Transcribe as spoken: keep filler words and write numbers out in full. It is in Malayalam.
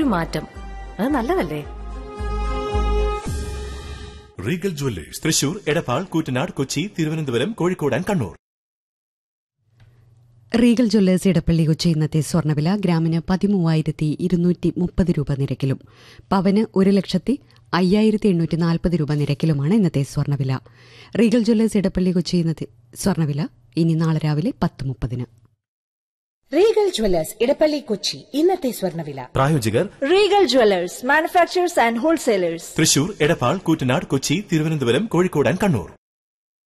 ഒരു മാറ്റം. അത് നല്ലതല്ലേ? Regal Jewellers Thrissur, Edappal, Koottanad, Kochi, Thiruvananthapuram, Kozhikode and Kannur. Regal Jewellers Edappally Kochi ഇന്നത്തെ സ്വർണ്ണവില ഗ്രാമിന് പതിമൂവായിരത്തി ഇരുന്നൂറ്റി മുപ്പത് രൂപ നിരക്കിലും പവന് ഒരു ലക്ഷത്തി അയ്യായിരത്തി എണ്ണൂറ്റി നാൽപ്പത് രൂപ നിരക്കിലുമാണ് ഇന്നത്തെ സ്വർണ്ണവില. റീഗൽ ജ്വല്ലേഴ്സ് ഇടപ്പള്ളി കൊച്ചി ഇന്നത്തെ സ്വർണ്ണവില ഇനി നാളെ രാവിലെ പത്ത് മുപ്പതിന്. റീഗൽ ജ്വല്ലേഴ്സ് ഇടപ്പള്ളി കൊച്ചി ഇന്നത്തെ സ്വർണ്ണവില. പ്രായോജകർ Regal Jewellers manufacturers and wholesalers Thrissur, Edappal, Koottanad, Kochi, Thiruvananthapuram, Kozhikode and Kannur.